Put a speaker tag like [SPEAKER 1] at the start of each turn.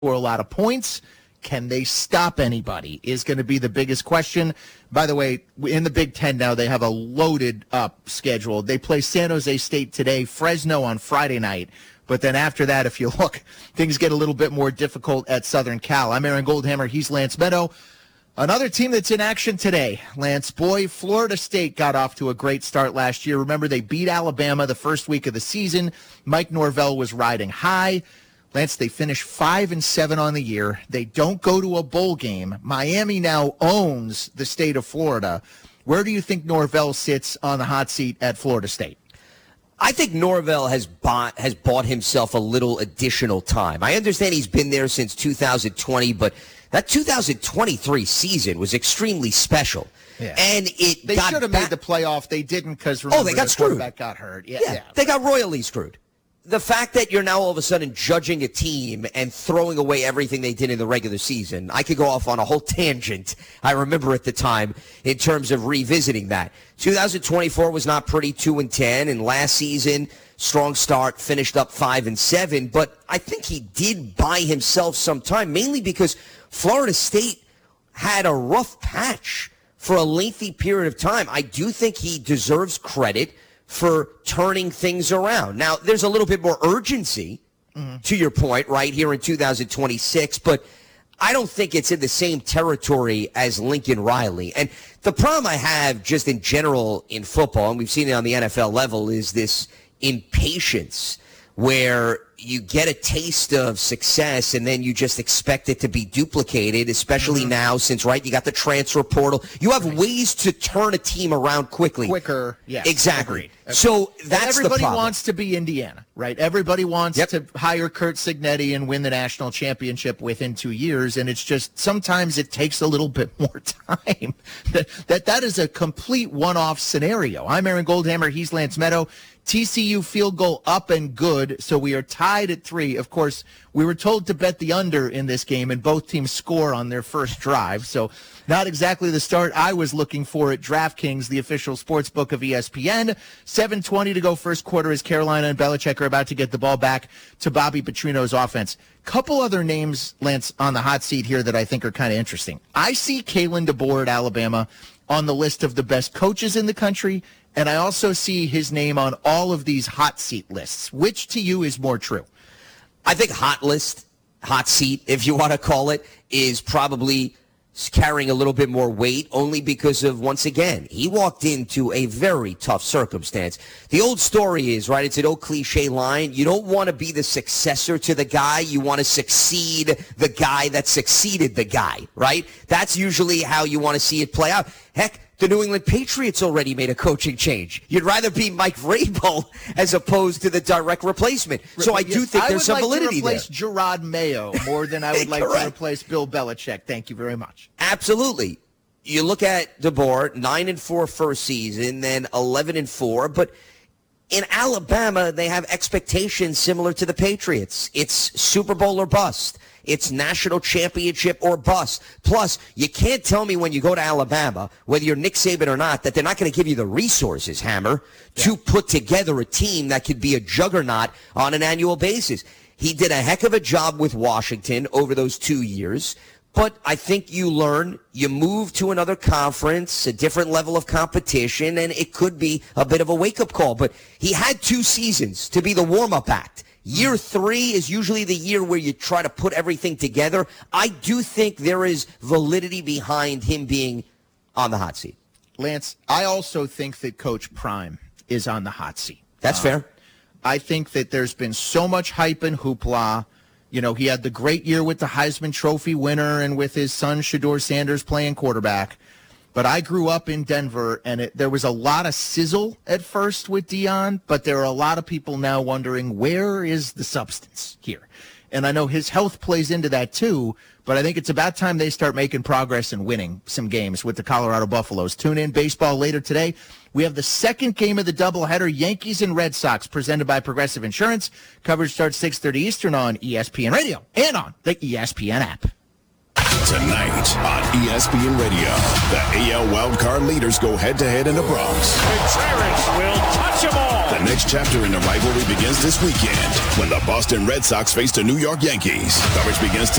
[SPEAKER 1] score a lot of points. Can they stop anybody is going to be the biggest question. By the way, in the Big Ten now, they have a loaded up schedule. They play San Jose State today, Fresno on Friday night. But then after that, if you look, things get a little bit more difficult at Southern Cal. I'm Aaron Goldhammer. He's Lance Meadow. Another team that's in action today, Lance. Boy, Florida State got off to a great start last year. Remember, they beat Alabama the first week of the season. Mike Norvell was riding high. Lance, they finished 5-7 on the year. They don't go to a bowl game. Miami now owns the state of Florida. Where do you think Norvell sits on the hot seat at Florida State?
[SPEAKER 2] I think Norvell has bought himself a little additional time. I understand he's been there since 2020, but that 2023 season was extremely special.
[SPEAKER 1] Yeah.
[SPEAKER 2] And
[SPEAKER 1] they should have made the playoff. They didn't because remember
[SPEAKER 2] they got screwed.
[SPEAKER 1] Quarterback got hurt. Yeah,
[SPEAKER 2] they got royally screwed. The fact that you're now all of a sudden judging a team and throwing away everything they did in the regular season, I could go off on a whole tangent, I remember at the time, in terms of revisiting that. 2024 was not pretty, 2-10, and last season, strong start, finished up 5-7, but I think he did buy himself some time, mainly because Florida State had a rough patch for a lengthy period of time. I do think he deserves credit for turning things around. Now, there's a little bit more urgency, to your point, right here in 2026, but I don't think it's in the same territory as Lincoln Riley. And the problem I have just in general in football, and we've seen it on the NFL level, is this impatience where you get a taste of success and then you just expect it to be duplicated, especially now since, right, you got the transfer portal. You have ways to turn a team around quickly.
[SPEAKER 1] Quicker, yes.
[SPEAKER 2] Exactly.
[SPEAKER 1] Agreed.
[SPEAKER 2] So that's the problem.
[SPEAKER 1] Everybody wants to be Indiana, right? Everybody wants to hire Curt Cignetti and win the national championship within 2 years, and it's just sometimes it takes a little bit more time. That is a complete one-off scenario. I'm Aaron Goldhammer. He's Lance Meadow. TCU field goal up and good, so we are tied at 3. Of course, we were told to bet the under in this game, and both teams score on their first drive, so not exactly the start I was looking for at DraftKings, the official sports book of ESPN. 7:20 to go first quarter as Carolina and Belichick are about to get the ball back to Bobby Petrino's offense. Couple other names, Lance, on the hot seat here that I think are kind of interesting. I see Kalen DeBoer at Alabama on the list of the best coaches in the country, and I also see his name on all of these hot seat lists. Which to you is more true?
[SPEAKER 2] I think hot seat, if you want to call it, is probably carrying a little bit more weight only because of, once again, he walked into a very tough circumstance. The old story is, right, it's an old cliche line, you don't want to be the successor to the guy, you want to succeed the guy that succeeded the guy, right? That's usually how you want to see it play out. Heck, the New England Patriots already made a coaching change. You'd rather be Mike Vrabel as opposed to the direct replacement. So I do think there's some validity there.
[SPEAKER 1] I would like to replace Gerard Mayo more than I would like to replace Bill Belichick. Thank you very much.
[SPEAKER 2] Absolutely. You look at DeBoer, 9-4 first season, then 11-4, but in Alabama, they have expectations similar to the Patriots. It's Super Bowl or bust. It's national championship or bust. Plus, you can't tell me when you go to Alabama, whether you're Nick Saban or not, that they're not going to give you the resources, Hammer, to put together a team that could be a juggernaut on an annual basis. He did a heck of a job with Washington over those 2 years. But I think you learn, you move to another conference, a different level of competition, and it could be a bit of a wake-up call. But he had 2 seasons to be the warm-up act. Year 3 is usually the year where you try to put everything together. I do think there is validity behind him being on the hot seat.
[SPEAKER 1] Lance, I also think that Coach Prime is on the hot seat.
[SPEAKER 2] That's fair.
[SPEAKER 1] I think that there's been so much hype and hoopla. You know, he had the great year with the Heisman Trophy winner and with his son Shedeur Sanders playing quarterback. But I grew up in Denver, and there was a lot of sizzle at first with Deion, but there are a lot of people now wondering, where is the substance here? And I know his health plays into that too, but I think it's about time they start making progress and winning some games with the Colorado Buffaloes. Tune in baseball later today. We have the second game of the doubleheader, Yankees and Red Sox, presented by Progressive Insurance. Coverage starts 6:30 Eastern on ESPN Radio and on the ESPN app.
[SPEAKER 3] Tonight on ESPN Radio, the AL wildcard leaders go head-to-head in the Bronx.
[SPEAKER 4] Contreras will touch them all.
[SPEAKER 3] The next chapter in the rivalry begins this weekend when the Boston Red Sox face the New York Yankees. Coverage begins